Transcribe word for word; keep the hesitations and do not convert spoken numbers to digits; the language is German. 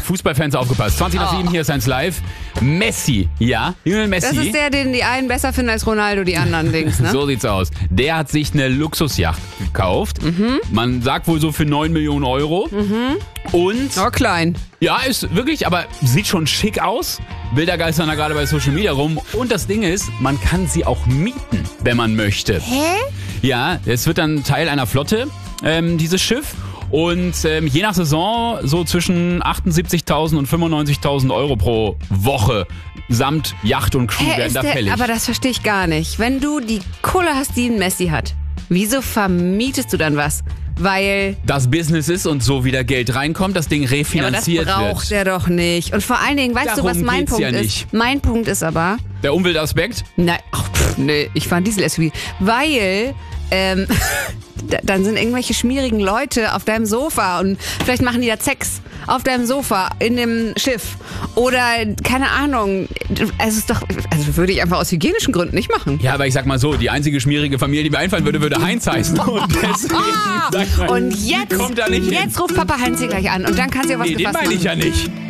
Fußballfans aufgepasst. zwanzig nach Oh. sieben, hier ist eins live. Messi, ja, Lionel Messi. Das ist der, den die einen besser finden als Ronaldo, die anderen Dings, ne? So sieht's aus. Der hat sich eine Luxusjacht gekauft. Mhm. Man sagt wohl so für neun Millionen Euro. Mhm. Und Oh, klein. ja, ist wirklich, aber sieht schon schick aus. Bilder geistern da gerade bei Social Media rum. Und das Ding ist, man kann sie auch mieten, wenn man möchte. Hä? Ja, es wird dann Teil einer Flotte, ähm, dieses Schiff. Und ähm, je nach Saison so zwischen achtundsiebzigtausend und fünfundneunzigtausend Euro pro Woche samt Yacht und Crew Hä, werden ist da der, fällig. aber das verstehe ich gar nicht. Wenn du die Kohle hast, die ein Messi hat, wieso vermietest du dann was? Weil das Business ist und so wieder Geld reinkommt, das Ding ja, aber das refinanziert braucht wird. er doch nicht. Und vor allen Dingen, weißt Darum du, was mein geht's Punkt ja ist? nicht. Mein Punkt ist aber, Der Umweltaspekt? nein, ach, pff, nee, ich fahre Diesel-S U V. Weil, ähm, da- dann sind irgendwelche schmierigen Leute auf deinem Sofa und vielleicht machen die da Sex auf deinem Sofa in dem Schiff. Oder, keine Ahnung, es ist doch, also würde ich einfach aus hygienischen Gründen nicht machen. Ja, aber ich sag mal so, die einzige schmierige Familie, die mir einfallen würde, würde Heinz heißen. Und deswegen, sag mal, Und die jetzt, kommt da nicht hin. jetzt ruft Papa Heinz hier gleich an und dann kann sie auf was Nee, den gefasst meine ich machen. ja nicht.